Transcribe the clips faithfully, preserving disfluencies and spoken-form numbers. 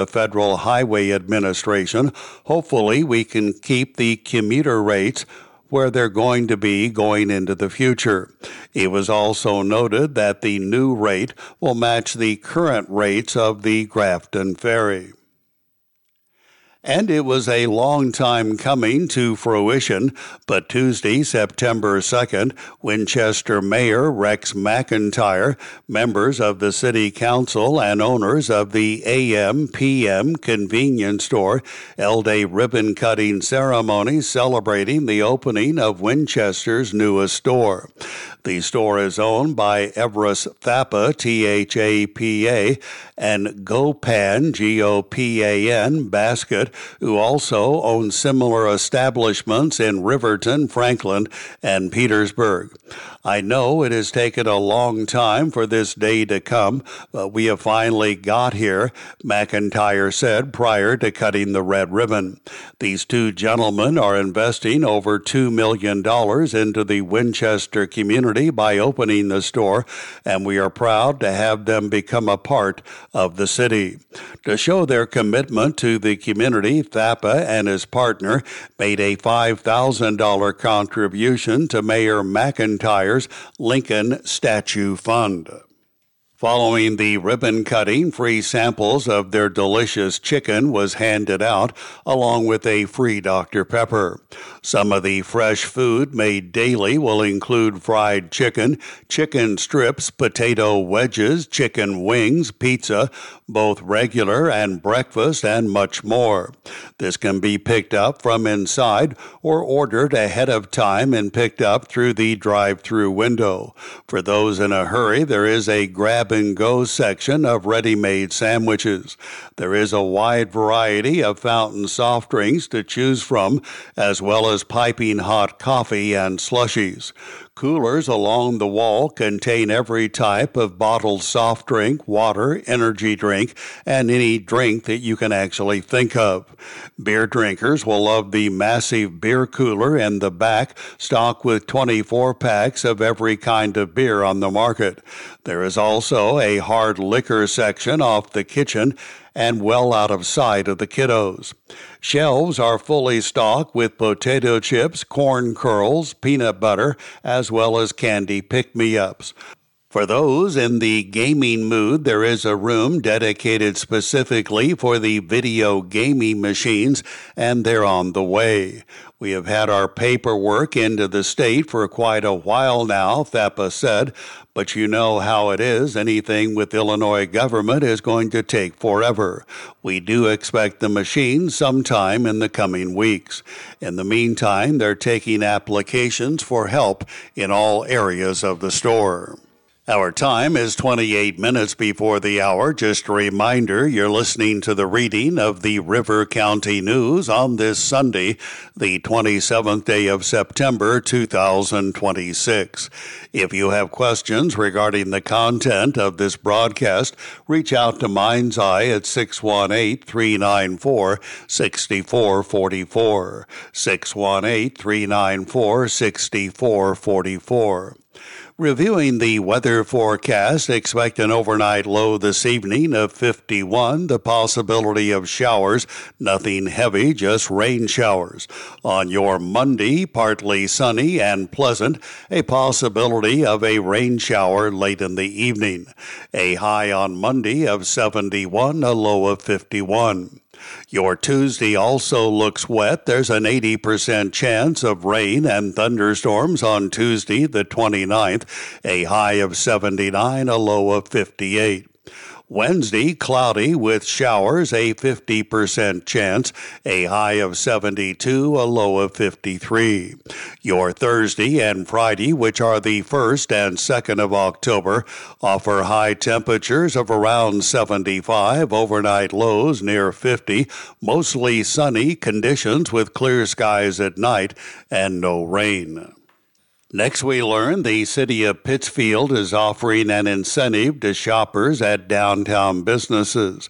the Federal Highway Administration. Hopefully, we can keep the commuter rates where they're going to be going into the future. It was also noted that the new rate will match the current rates of the Grafton Ferry. And it was a long time coming to fruition, but Tuesday, September second, Winchester Mayor Rex McIntyre, members of the City Council, and owners of the A M P M convenience store held a ribbon-cutting ceremony celebrating the opening of Winchester's newest store. The store is owned by Everest Thapa, T H A P A, and Gopan, G O P A N, Basket, who also own similar establishments in Riverton, Franklin, and Petersburg. I know it has taken a long time for this day to come, but we have finally got here, McIntyre said prior to cutting the red ribbon. These two gentlemen are investing over two million dollars into the Winchester community by opening the store, and we are proud to have them become a part of the city. To show their commitment to the community, Thapa and his partner made a five thousand dollars contribution to Mayor McIntyre's Lincoln Statue Fund. Following the ribbon cutting, free samples of their delicious chicken was handed out, along with a free Doctor Pepper. Some of the fresh food made daily will include fried chicken, chicken strips, potato wedges, chicken wings, pizza, both regular and breakfast, and much more. This can be picked up from inside or ordered ahead of time and picked up through the drive-through window. For those in a hurry, there is a grab-and-go section of ready-made sandwiches. There is a wide variety of fountain soft drinks to choose from, as well as piping hot coffee and slushies. Coolers along the wall contain every type of bottled soft drink, water, energy drink, and any drink that you can actually think of. Beer drinkers will love the massive beer cooler in the back, stocked with twenty-four packs of every kind of beer on the market. There is also a hard liquor section off the kitchen and well out of sight of the kiddos. Shelves are fully stocked with potato chips, corn curls, peanut butter, as well as candy pick-me-ups. For those in the gaming mood, there is a room dedicated specifically for the video gaming machines, and they're on the way. We have had our paperwork into the state for quite a while now, Thapa said, but you know how it is. Anything with Illinois government is going to take forever. We do expect the machines sometime in the coming weeks. In the meantime, they're taking applications for help in all areas of the store. Our time is twenty-eight minutes before the hour. Just a reminder, you're listening to the reading of the River County News on this Sunday, the twenty-seventh day of September, two thousand twenty-six. If you have questions regarding the content of this broadcast, reach out to Mind's Eye at six one eight, three nine four, six four four four, six one eight, three nine four, six four four four. Reviewing the weather forecast, expect an overnight low this evening of fifty-one, the possibility of showers, nothing heavy, just rain showers. On your Monday, partly sunny and pleasant, a possibility of a rain shower late in the evening. A high on Monday of seventy-one, a low of fifty-one. Your Tuesday also looks wet. There's an eighty percent chance of rain and thunderstorms on Tuesday, the twenty-ninth, a high of seventy-nine, a low of fifty-eight. Wednesday, cloudy with showers, a fifty percent chance, a high of seventy-two, a low of fifty-three. Your Thursday and Friday, which are the first and second of October, offer high temperatures of around seventy-five, overnight lows near fifty, mostly sunny conditions with clear skies at night and no rain. Next, we learn the City of Pittsfield is offering an incentive to shoppers at downtown businesses.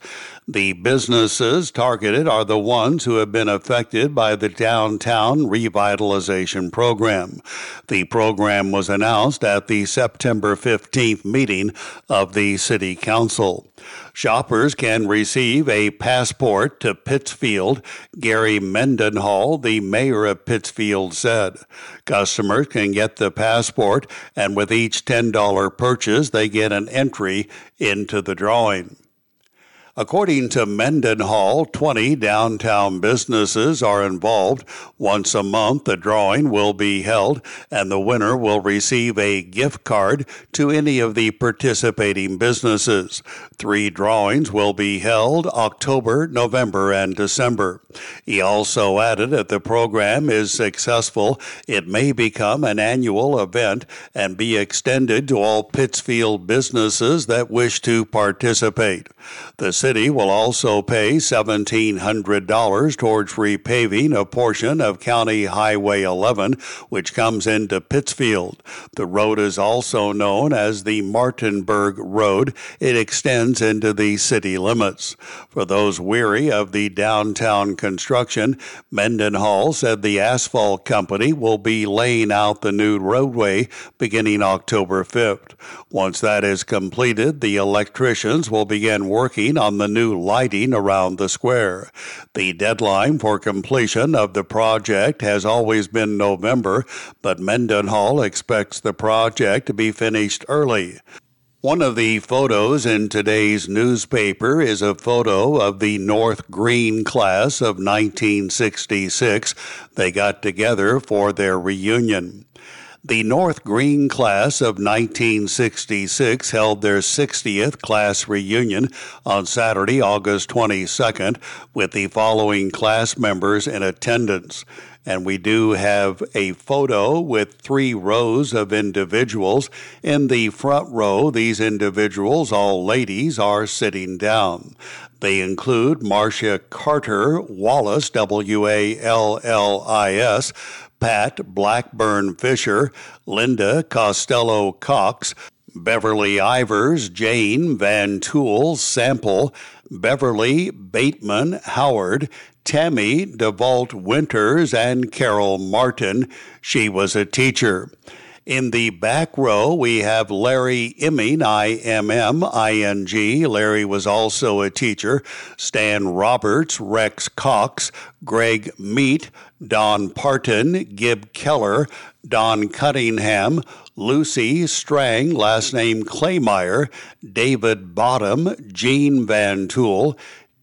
The businesses targeted are the ones who have been affected by the Downtown Revitalization Program. The program was announced at the September fifteenth meeting of the City Council. Shoppers can receive a passport to Pittsfield, Gary Mendenhall, the mayor of Pittsfield, said. Customers can get the passport, and with each ten dollars purchase, they get an entry into the drawing. According to Mendenhall, twenty downtown businesses are involved. Once a month, the drawing will be held, and the winner will receive a gift card to any of the participating businesses. Three drawings will be held October, November, and December. He also added if the program is successful, it may become an annual event and be extended to all Pittsfield businesses that wish to participate. The city will also pay seventeen hundred dollars towards repaving a portion of County Highway eleven, which comes into Pittsfield. The road is also known as the Martinburg Road. It extends into the city limits. For those weary of the downtown construction, Mendenhall said the asphalt company will be laying out the new roadway beginning October fifth. Once that is completed, the electricians will begin working on the new lighting around the square. The deadline for completion of the project has always been November, but Mendenhall expects the project to be finished early. One of the photos in today's newspaper is a photo of the North Green class of nineteen sixty-six. They got together for their reunion. The North Green class of nineteen sixty-six held their sixtieth class reunion on Saturday, August twenty-second, with the following class members in attendance. And we do have a photo with three rows of individuals. In the front row, these individuals, all ladies, are sitting down. They include Marcia Carter Wallace, W A L L I S, Pat Blackburn Fisher, Linda Costello Cox, Beverly Ivers, Jane Van Tool Sample, Beverly Bateman Howard, Tammy DeVault Winters, and Carol Martin. She was a teacher. In the back row, we have Larry Imming, I M M I N G. Larry was also a teacher. Stan Roberts, Rex Cox, Greg Meat, Don Parton, Gib Keller, Don Cunningham, Lucy Strang, last name Claymeyer, David Bottom, Jean Van Tool,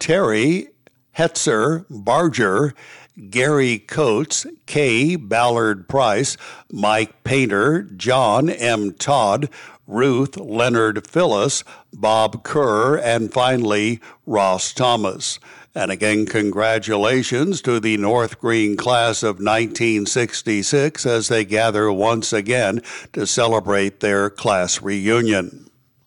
Terry Hetzer Barger, Gary Coates, Kay Ballard Price, Mike Painter, John M. Todd, Ruth Leonard Phyllis, Bob Kerr, and finally Ross Thomas. And again, congratulations to the North Green class of nineteen sixty-six as they gather once again to celebrate their class reunion.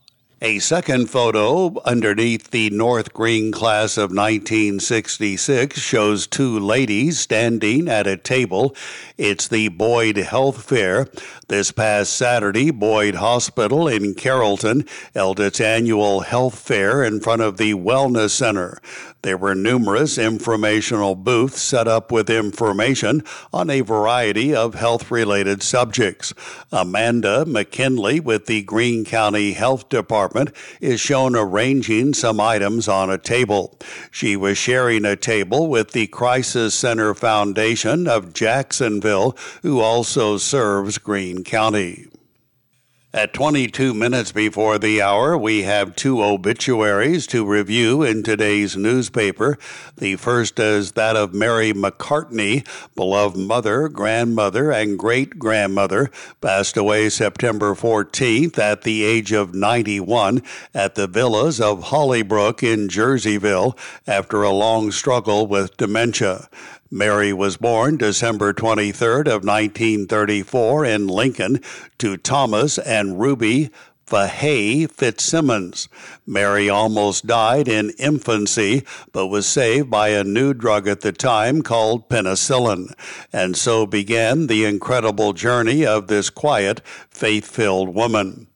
A second photo underneath the North Green class of nineteen sixty-six shows two ladies standing at a table. It's the Boyd Health Fair. This past Saturday, Boyd Hospital in Carrollton held its annual health fair in front of the Wellness Center. There were numerous informational booths set up with information on a variety of health-related subjects. Amanda McKinley with the Greene County Health Department is shown arranging some items on a table. She was sharing a table with the Crisis Center Foundation of Jacksonville, who also serves Greene County. At twenty-two minutes before the hour, we have two obituaries to review in today's newspaper. The first is that of Mary McCartney, beloved mother, grandmother, and great-grandmother, passed away September fourteenth at the age of ninety-one at the villas of Hollybrook in Jerseyville after a long struggle with dementia. Mary was born December twenty-third of nineteen thirty-four in Lincoln to Thomas and Ruby Fahey Fitzsimmons. Mary almost died in infancy, but was saved by a new drug at the time called penicillin. And so began the incredible journey of this quiet, faith-filled woman.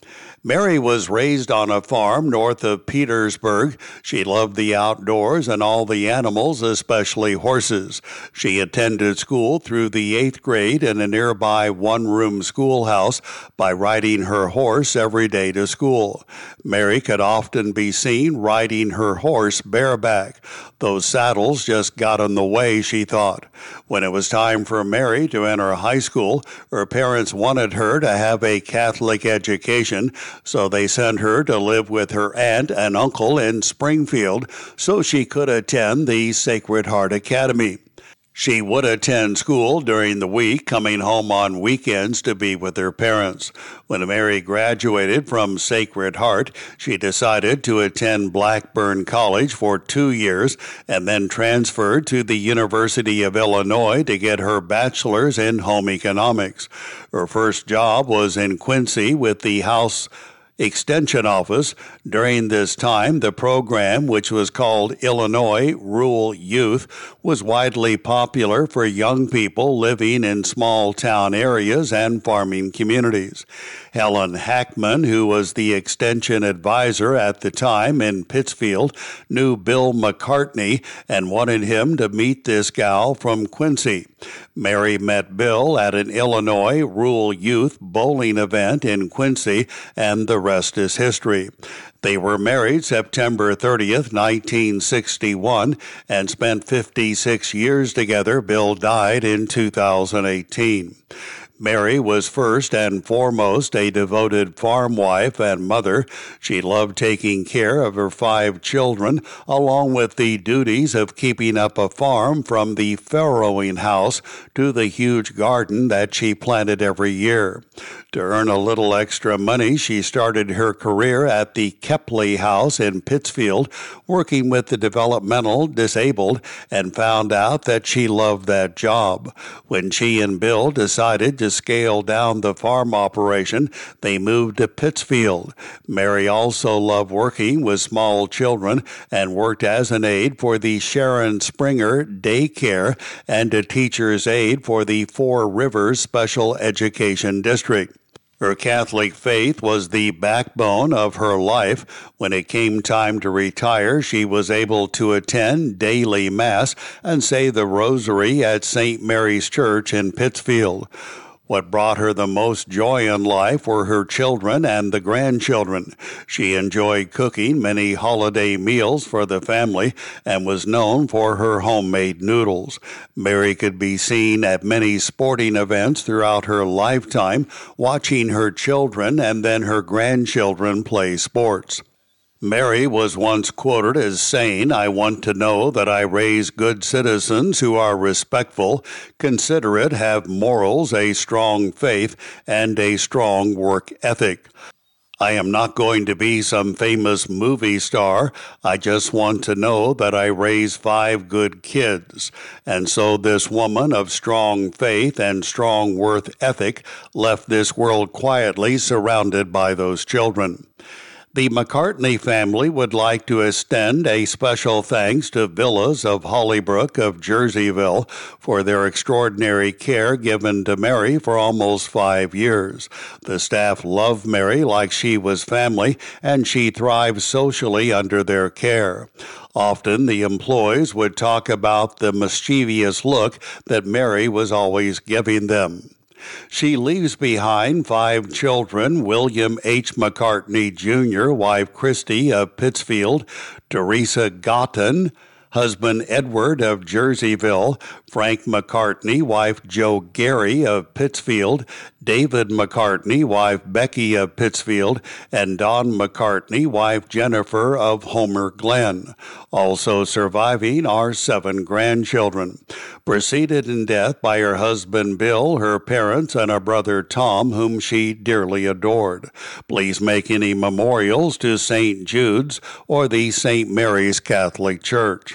Mary was raised on a farm north of Petersburg. She loved the outdoors and all the animals, especially horses. She attended school through the eighth grade in a nearby one-room schoolhouse by riding her horse every day to school. Mary could often be seen riding her horse bareback. Those saddles just got in the way, she thought. When it was time for Mary to enter high school, her parents wanted her to have a Catholic education, so they sent her to live with her aunt and uncle in Springfield so she could attend the Sacred Heart Academy. She would attend school during the week, coming home on weekends to be with her parents. When Mary graduated from Sacred Heart, she decided to attend Blackburn College for two years and then transferred to the University of Illinois to get her bachelor's in home economics. Her first job was in Quincy with the House Extension Office. During this time, the program, which was called Illinois Rural Youth, was widely popular for young people living in small town areas and farming communities. Helen Hackman, who was the extension advisor at the time in Pittsfield, knew Bill McCartney and wanted him to meet this gal from Quincy. Mary met Bill at an Illinois Rural Youth bowling event in Quincy, and the rest is history. They were married September thirtieth, nineteen sixty-one, and spent fifty-six years together. Bill died in two thousand eighteen. Mary was first and foremost a devoted farm wife and mother. She loved taking care of her five children, along with the duties of keeping up a farm from the farrowing house to the huge garden that she planted every year. To earn a little extra money, she started her career at the Kepley House in Pittsfield, working with the developmental disabled, and found out that she loved that job. When she and Bill decided to scale down the farm operation, they moved to Pittsfield. Mary also loved working with small children and worked as an aide for the Sharon Springer Daycare and a teacher's aide for the Four Rivers Special Education District. Her Catholic faith was the backbone of her life. When it came time to retire, she was able to attend daily Mass and say the Rosary at Saint Mary's Church in Pittsfield. What brought her the most joy in life were her children and the grandchildren. She enjoyed cooking many holiday meals for the family and was known for her homemade noodles. Mary could be seen at many sporting events throughout her lifetime, watching her children and then her grandchildren play sports. Mary was once quoted as saying, "I want to know that I raise good citizens who are respectful, considerate, have morals, a strong faith, and a strong work ethic. I am not going to be some famous movie star. I just want to know that I raise five good kids." And so this woman of strong faith and strong work ethic left this world quietly, surrounded by those children. The McCartney family would like to extend a special thanks to Villas of Hollybrook of Jerseyville for their extraordinary care given to Mary for almost five years. The staff loved Mary like she was family, and she thrived socially under their care. Often the employees would talk about the mischievous look that Mary was always giving them. She leaves behind five children: William H. McCartney Junior, wife Christy of Pittsfield, Teresa Gotten, husband Edward of Jerseyville, Frank McCartney, wife Jo Gary of Pittsfield, David McCartney, wife Becky of Pittsfield, and Don McCartney, wife Jennifer of Homer Glen. Also surviving are seven grandchildren. Preceded in death by her husband Bill, her parents, and a brother Tom, whom she dearly adored. Please make any memorials to Saint Jude's or the Saint Mary's Catholic Church.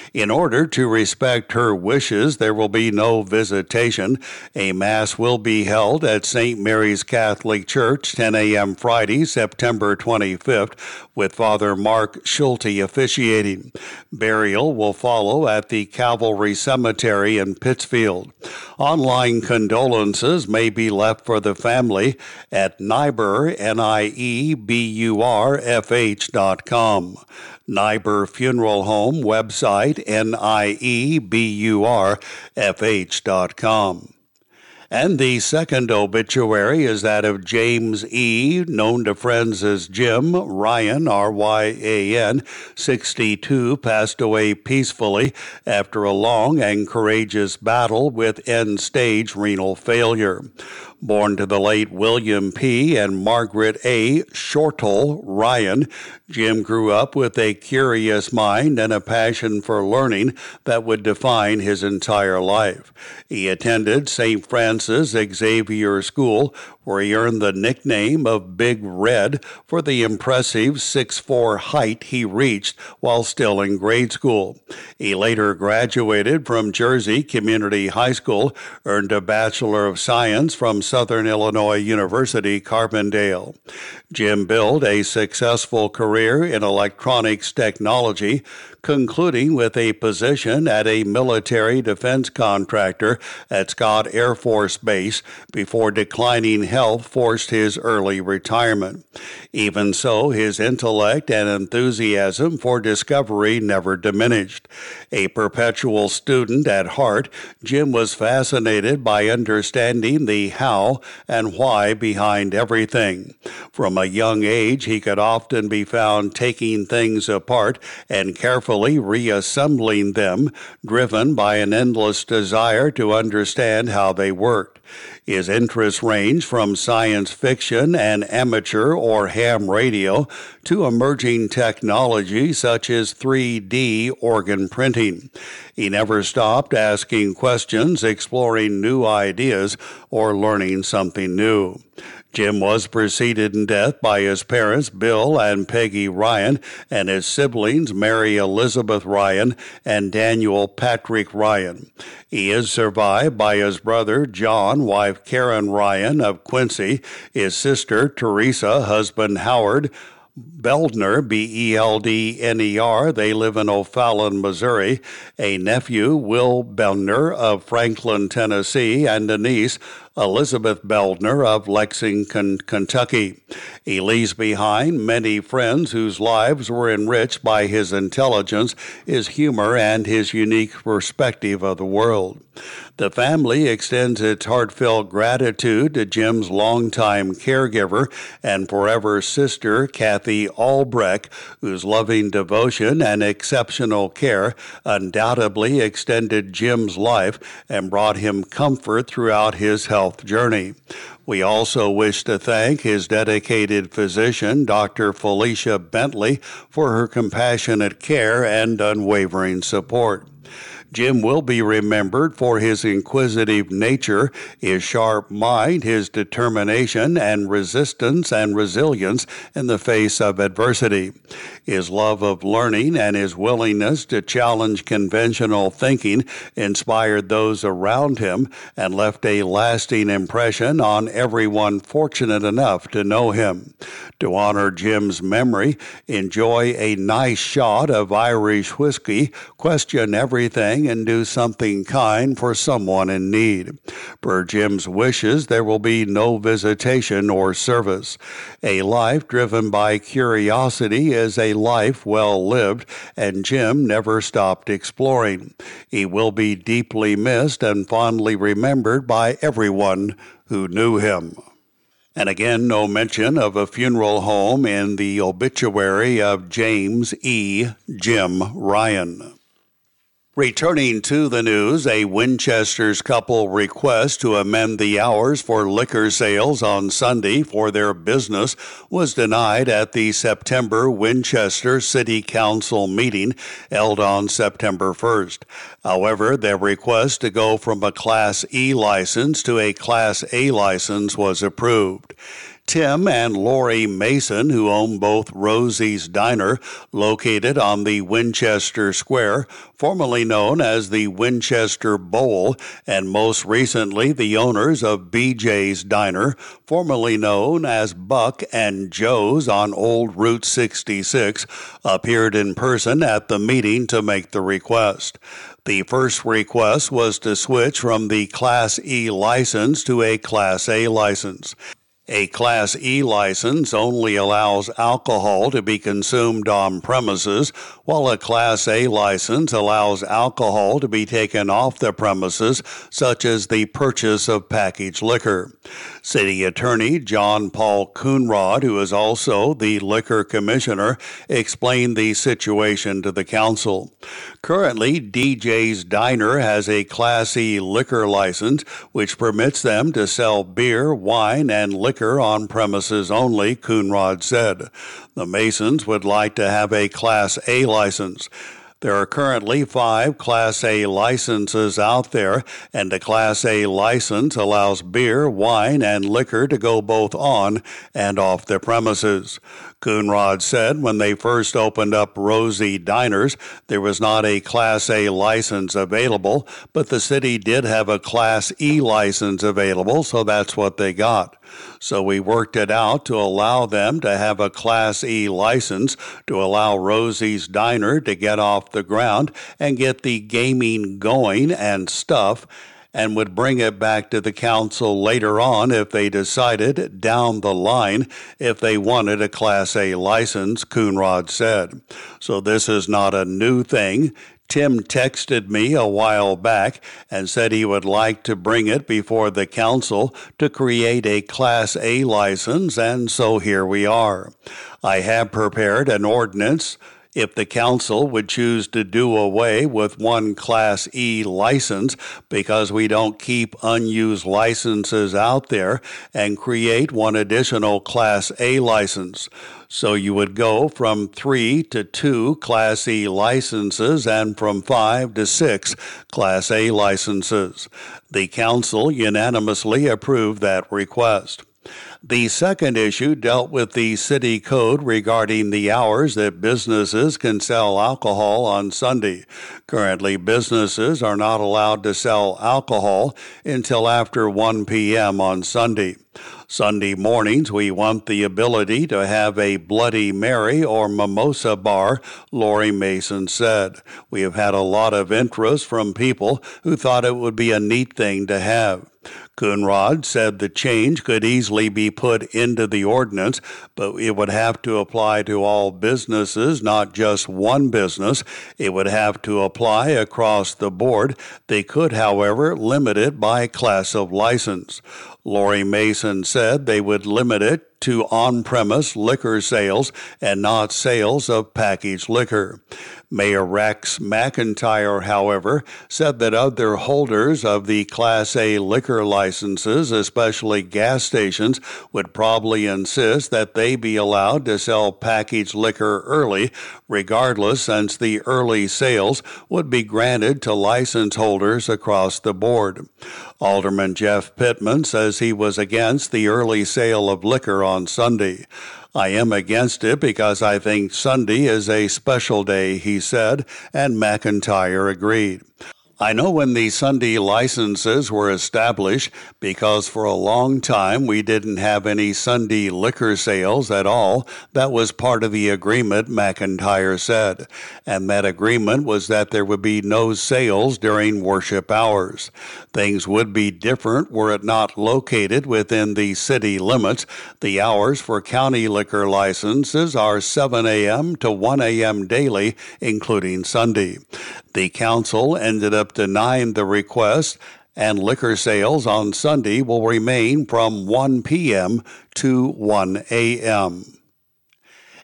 In order to respect her wishes, there will be no visitation. A Mass will be held at Saint Mary's Catholic Church, ten a.m. Friday, September twenty-fifth, with Father Mark Schulte officiating. Burial will follow at the Cavalry Cemetery in Pittsfield. Online condolences may be left for the family at Niebuhr, N I E B U R F H dot com. Niebuhr Funeral Home website, N I E B U R F H dot com. And the second obituary is that of James E., known to friends as Jim Ryan, R Y A N, sixty-two, passed away peacefully after a long and courageous battle with end-stage renal failure. Born to the late William P. and Margaret A. Shortle Ryan, Jim grew up with a curious mind and a passion for learning that would define his entire life. He attended Saint Francis Xavier School, where he earned the nickname of Big Red for the impressive six foot four height he reached while still in grade school. He later graduated from Jersey Community High School, earned a Bachelor of Science from Southern Illinois University, Carbondale. Jim built a successful career in electronics technology, concluding with a position at a military defense contractor at Scott Air Force Base before declining health forced his early retirement. Even so, his intellect and enthusiasm for discovery never diminished. A perpetual student at heart, Jim was fascinated by understanding the how and why behind everything. From a young age, he could often be found taking things apart and carefully reassembling them, driven by an endless desire to understand how they worked. His interests range from science fiction and amateur or ham radio to emerging technology such as three D organ printing. He never stopped asking questions, exploring new ideas, or learning something new. Jim was preceded in death by his parents, Bill and Peggy Ryan, and his siblings, Mary Elizabeth Ryan and Daniel Patrick Ryan. He is survived by his brother, John, wife Karen Ryan of Quincy, his sister, Teresa, husband, Howard Beldner, B E L D N E R. They live in O'Fallon, Missouri. A nephew, Will Beldner of Franklin, Tennessee, and a niece, Elizabeth Beldner of Lexington, Kentucky. He leaves behind many friends whose lives were enriched by his intelligence, his humor, and his unique perspective of the world. The family extends its heartfelt gratitude to Jim's longtime caregiver and forever sister, Kathy Albrecht, whose loving devotion and exceptional care undoubtedly extended Jim's life and brought him comfort throughout his health journey. We also wish to thank his dedicated physician, Doctor Felicia Bentley, for her compassionate care and unwavering support. Jim will be remembered for his inquisitive nature, his sharp mind, his determination and resistance and resilience in the face of adversity. His love of learning and his willingness to challenge conventional thinking inspired those around him and left a lasting impression on everyone fortunate enough to know him. To honor Jim's memory, enjoy a nice shot of Irish whiskey, question everything, and do something kind for someone in need. Per Jim's wishes, there will be no visitation or service. A life driven by curiosity is a life well lived, and Jim never stopped exploring. He will be deeply missed and fondly remembered by everyone who knew him. And again, no mention of a funeral home in the obituary of James E. Jim Ryan. Returning to the news, a Winchester's couple request to amend the hours for liquor sales on Sunday for their business was denied at the September Winchester City Council meeting held on September first. However, their request to go from a Class E license to a Class A license was approved. Tim and Lori Mason, who own both Rosie's Diner, located on the Winchester Square, formerly known as the Winchester Bowl, and most recently the owners of B J's Diner, formerly known as Buck and Joe's on Old Route sixty-six, appeared in person at the meeting to make the request. The first request was to switch from the Class E license to a Class A license. A Class E license only allows alcohol to be consumed on premises, while a Class A license allows alcohol to be taken off the premises, such as the purchase of packaged liquor. City Attorney John Paul Coonrod, who is also the Liquor Commissioner, explained the situation to the council. Currently, D J's Diner has a Class E liquor license, which permits them to sell beer, wine, and liquor on premises only, Coonrod said. The Masons would like to have a Class A license. There are currently five Class A licenses out there, and a Class A license allows beer, wine, and liquor to go both on and off the premises. Coonrod said when they first opened up Rosie Diners, there was not a Class A license available, but the city did have a Class E license available, so that's what they got. So we worked it out to allow them to have a Class E license to allow Rosie's Diner to get off the ground and get the gaming going and stuff, and would bring it back to the council later on if they decided down the line if they wanted a Class A license, Coonrod said. So this is not a new thing. Tim texted me a while back and said he would like to bring it before the council to create a Class A license, and so here we are. I have prepared an ordinance. If the council would choose to do away with one Class E license because we don't keep unused licenses out there and create one additional Class A license. So you would go from three to two Class E licenses and from five to six Class A licenses. The council unanimously approved that request. The second issue dealt with the city code regarding the hours that businesses can sell alcohol on Sunday. Currently, businesses are not allowed to sell alcohol until after one p.m. on Sunday. Sunday mornings, we want the ability to have a Bloody Mary or mimosa bar, Lori Mason said. We have had a lot of interest from people who thought it would be a neat thing to have. Coonrod said the change could easily be put into the ordinance, but it would have to apply to all businesses, not just one business. It would have to apply across the board. They could, however, limit it by class of license. Lori Mason said they would limit it to on-premise liquor sales and not sales of packaged liquor. Mayor Rex McIntyre, however, said that other holders of the Class A liquor licenses, especially gas stations, would probably insist that they be allowed to sell packaged liquor early, regardless, since the early sales would be granted to license holders across the board. Alderman Jeff Pittman says he was against the early sale of liquor on Sunday. I am against it because I think Sunday is a special day, he said, and McIntyre agreed. I know when the Sunday licenses were established because for a long time we didn't have any Sunday liquor sales at all. That was part of the agreement, McIntyre said. And that agreement was that there would be no sales during worship hours. Things would be different were it not located within the city limits. The hours for county liquor licenses are seven a.m. to one a.m. daily, including Sunday. The council ended up denying the request, and liquor sales on Sunday will remain from one p.m. to one a.m.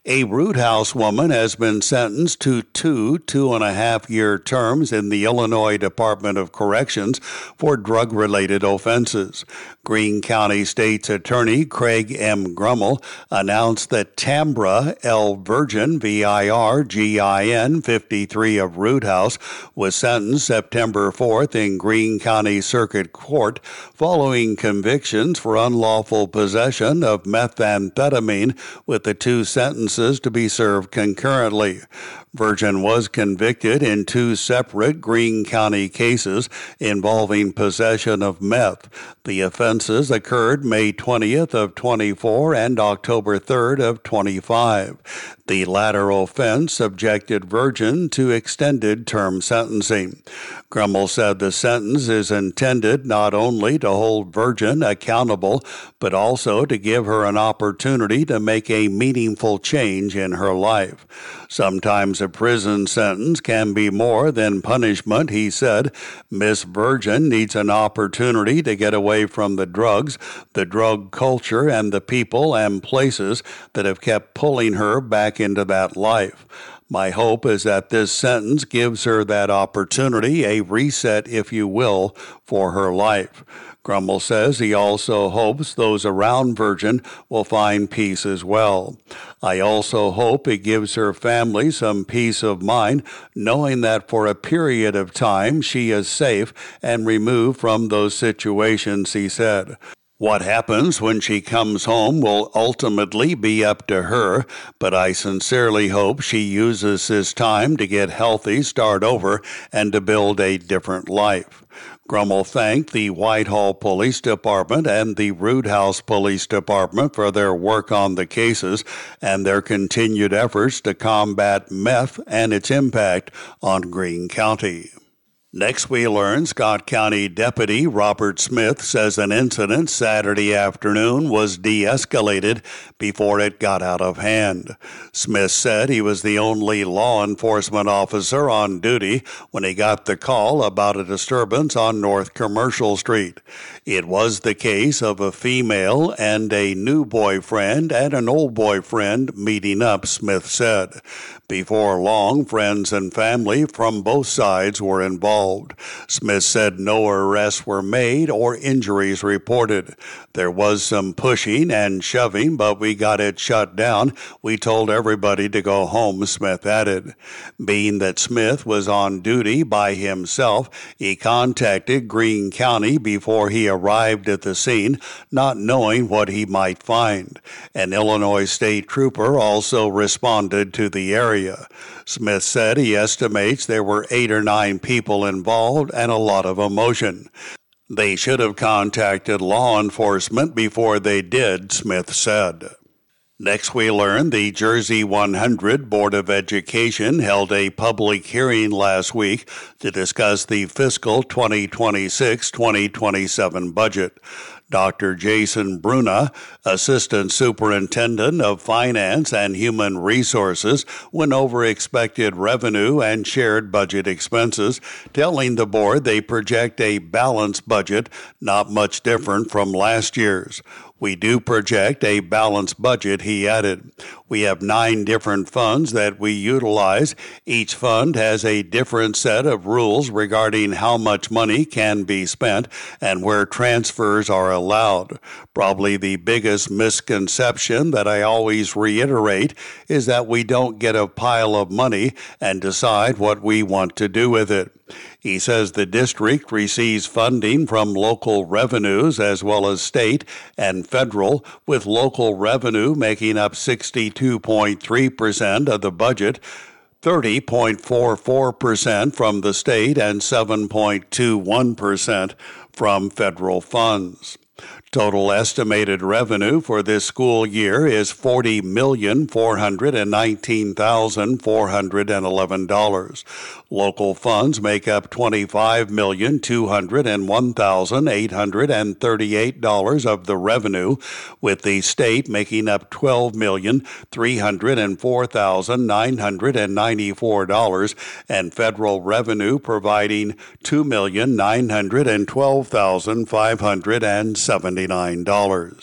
A Roothouse woman has been sentenced to two two-and-a-half-year terms in the Illinois Department of Corrections for drug-related offenses. Greene County State's Attorney Craig M. Grummel announced that Tambra L. Virgin, V I R G I N, fifty-three of Roothouse, was sentenced September fourth in Greene County Circuit Court following convictions for unlawful possession of methamphetamine, with the two sentences to be served concurrently. Virgin was convicted in two separate Greene County cases involving possession of meth. The offenses occurred May twentieth of twenty-four and October third of twenty-five. The latter offense subjected Virgin to extended term sentencing. Grummel said the sentence is intended not only to hold Virgin accountable, but also to give her an opportunity to make a meaningful change in her life. Sometimes a prison sentence can be more than punishment, he said. Miss Virgin needs an opportunity to get away from the drugs, the drug culture, and the people and places that have kept pulling her back into that life. My hope is that this sentence gives her that opportunity, a reset, if you will, for her life. Grummel says he also hopes those around Virgin will find peace as well. I also hope it gives her family some peace of mind, knowing that for a period of time she is safe and removed from those situations, he said. What happens when she comes home will ultimately be up to her, but I sincerely hope she uses this time to get healthy, start over, and to build a different life. Grummel thanked the Whitehall Police Department and the Roothouse Police Department for their work on the cases and their continued efforts to combat meth and its impact on Greene County. Next, we learn Scott County Deputy Robert Smith says an incident Saturday afternoon was de-escalated before it got out of hand. Smith said he was the only law enforcement officer on duty when he got the call about a disturbance on North Commercial Street. It was the case of a female and a new boyfriend and an old boyfriend meeting up, Smith said. Before long, friends and family from both sides were involved. Smith said no arrests were made or injuries reported. There was some pushing and shoving, but we got it shut down. We told everybody to go home, Smith added. Being that Smith was on duty by himself, he contacted Greene County before he arrived at the scene, not knowing what he might find. An Illinois state trooper also responded to the area. Smith said he estimates there were eight or nine people involved and a lot of emotion. They should have contacted law enforcement before they did, Smith said. Next, we learn the Jersey one hundred Board of Education held a public hearing last week to discuss the fiscal twenty twenty-six twenty twenty-seven budget. Doctor Jason Bruna, Assistant Superintendent of Finance and Human Resources, went over expected revenue and shared budget expenses, telling the board they project a balanced budget, not much different from last year's. We do project a balanced budget, he added. We have nine different funds that we utilize. Each fund has a different set of rules regarding how much money can be spent and where transfers are allowed. Probably the biggest misconception that I always reiterate is that we don't get a pile of money and decide what we want to do with it. He says the district receives funding from local revenues as well as state and federal, with local revenue making up sixty-two point three percent of the budget, thirty point four four percent from the state, and seven point two one percent from federal funds. Total estimated revenue for this school year is forty million four hundred nineteen thousand four hundred eleven dollars. Local funds make up twenty-five million two hundred one thousand eight hundred thirty-eight dollars of the revenue, with the state making up twelve million three hundred four thousand nine hundred ninety-four dollars and federal revenue providing two million nine hundred twelve thousand five hundred seventy-nine dollars.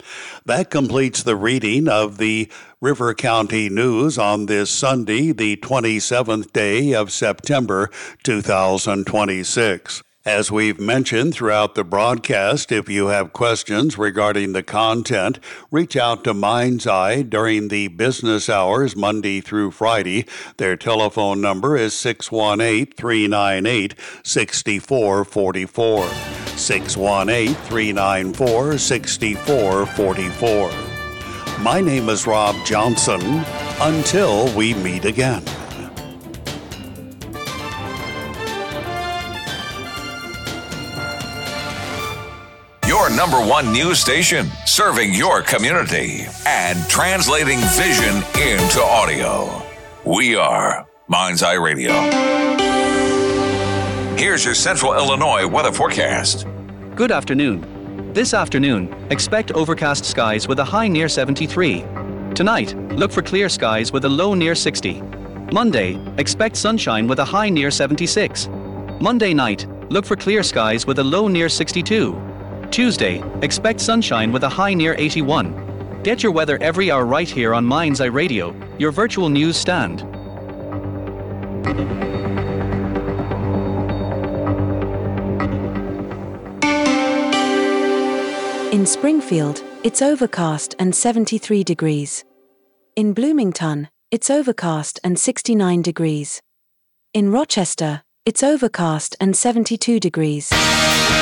That completes the reading of the River County News on this Sunday, the twenty-seventh day of September, two thousand twenty-six. As we've mentioned throughout the broadcast, if you have questions regarding the content, reach out to Mind's Eye during the business hours, Monday through Friday. Their telephone number is six one eight, three nine eight, six four four four. six one eight, three nine four, six four four four. My name is Rob Johnson. Until we meet again. Your number one news station, serving your community and translating vision into audio. We are Mind's Eye Radio. Here's your Central Illinois weather forecast. Good afternoon. This afternoon, expect overcast skies with a high near seventy-three. Tonight, look for clear skies with a low near sixty. Monday, expect sunshine with a high near seventy-six. Monday night, look for clear skies with a low near sixty-two. Tuesday, expect sunshine with a high near eighty-one. Get your weather every hour right here on Mind's Eye Radio, your virtual news stand. In Springfield, it's overcast and seventy-three degrees. In Bloomington, it's overcast and sixty-nine degrees. In Rochester, it's overcast and seventy-two degrees.